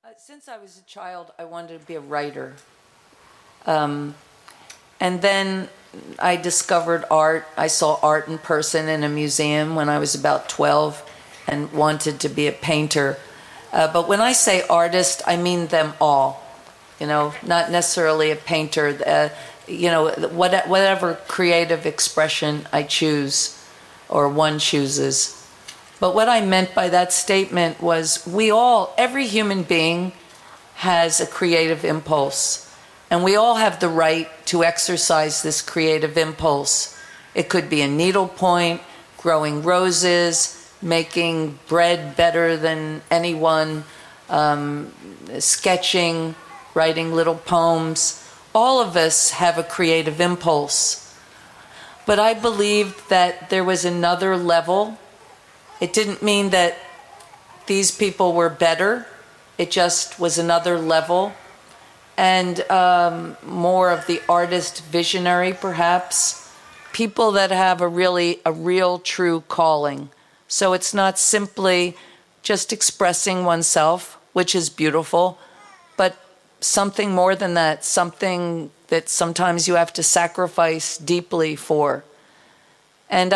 Since I was a child, I wanted to be a writer. Um, and then I discovered art. I saw art in person in a museum when I was about 12 and wanted to be a painter. But when I say artist, I mean them all, not necessarily a painter, whatever creative expression I choose or one chooses. But what I meant by that statement was every human being has a creative impulse, and we all have the right to exercise this creative impulse. It could be a needlepoint, growing roses, making bread better than anyone, sketching, writing little poems. All of us have a creative impulse. But I believed that there was another level. It didn't mean that these people were better. It just was another level. And more of the artist visionary, perhaps. People that have a real, true calling. So it's not simply just expressing oneself, which is beautiful, but something more than that, something that sometimes you have to sacrifice deeply for. And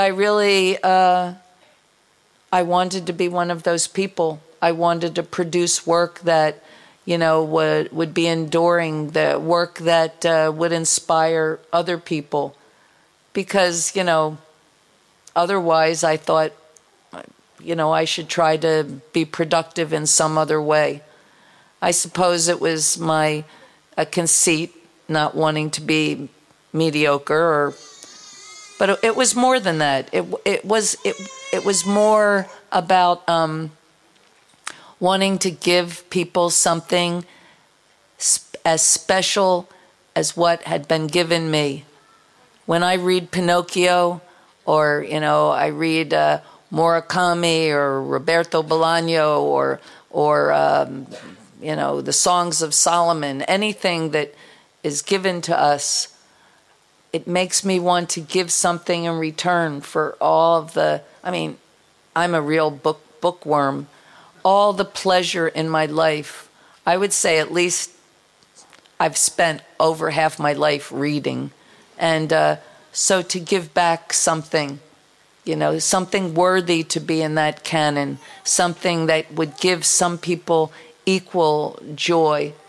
I wanted to be one of those people. I wanted to produce work that, would be enduring, the work that would inspire other people. Because, otherwise I thought, I should try to be productive in some other way. I suppose it was a conceit, not wanting to be mediocre, but it was more than that. It was more about wanting to give people something as special as what had been given me. When I read Pinocchio, or I read Murakami or Roberto Bolaño, or the Songs of Solomon, anything that is given to us, it makes me want to give something in return for all of I'm a real bookworm, all the pleasure in my life. I would say at least I've spent over half my life reading. And so to give back something, something worthy to be in that canon, something that would give some people equal joy